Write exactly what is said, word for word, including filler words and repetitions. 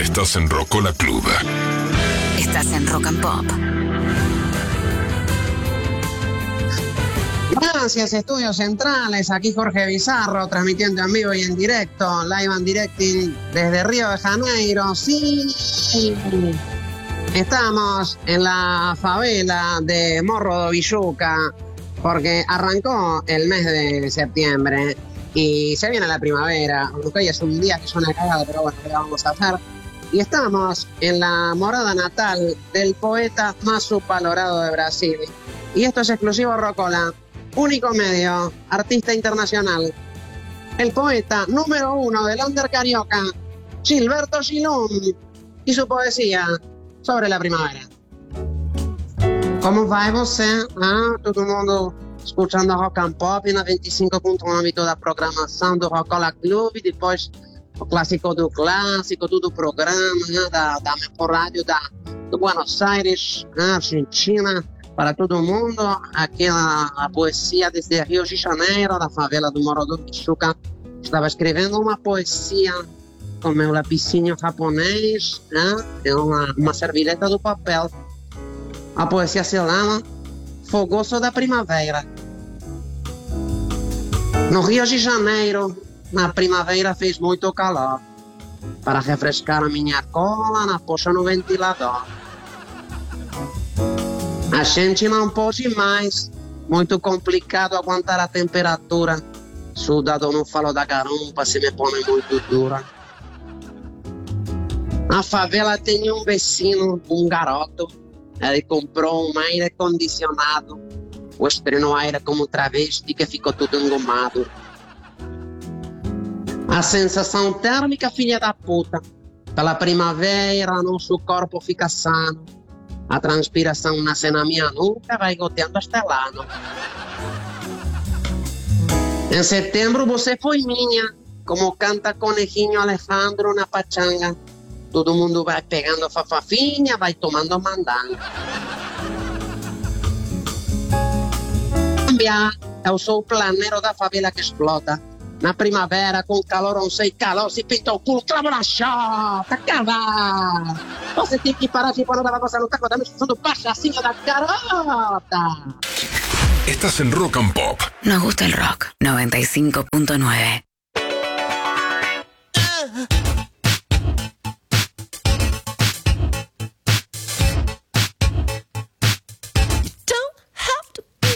Estás en Rocola Club. Estás en Rock and Pop. Gracias, Estudios Centrales. Aquí Jorge Bizarro, transmitiendo en vivo y en directo, live and directing desde Río de Janeiro. Sí, estamos en la favela de Morro do Villuca, porque arrancó el mes de septiembre y se viene la primavera. Aunque hoy es un día que es una cagada, pero bueno, ¿qué le vamos a hacer? Y estamos en la morada natal del poeta más subvalorado de Brasil. Y esto es exclusivo Rocola. Único medio, artista internacional, el poeta número uno del under carioca, Gilberto Gilum, y su poesía sobre la primavera. Como vai você? Ah, todo mundo escutando Rock and Pop na vinte e cinco ponto nove, toda a programação do Rocola Club, depois o clássico do clássico, tudo o programa, né, da, da Mepo Rádio da, do Buenos Aires, né, Argentina. Para todo mundo, aqui a, a poesia desde Rio de Janeiro, da favela do Morro do Villuca. Estava escrevendo uma poesia com meu lapicinho japonês, né? É uma, uma servileta do papel. A poesia se chama Fogoso da Primavera. No Rio de Janeiro, na primavera fez muito calor. Para refrescar a minha cola, na poxa no ventilador. A gente não pode mais, muito complicado aguentar a temperatura. Soldado não falo da garumpa, se me põe muito dura. A favela tem um vecino, um garoto. Ele comprou um aire condicionado. O estrenou aire como travesti que ficou tudo engomado. A sensação térmica, filha da puta. Pela primavera, nosso corpo fica sano. A transpiração nasce na minha nuca, vai goteando até lá. Não? Em setembro você foi minha, como canta Conejinho Alejandro na pachanga. Todo mundo vai pegando fafafinha, vai tomando mandanga. Eu sou o planeiro da favela que explota. Na primavera, com calor, não sei calor, se pinta o culo, clava na chota, cavalo. Você tem que parar de poner a babosa no taco, também sou do pachacinho da carota. Estás en Rock and Pop. Nos gusta el rock. noventa y cinco punto nueve.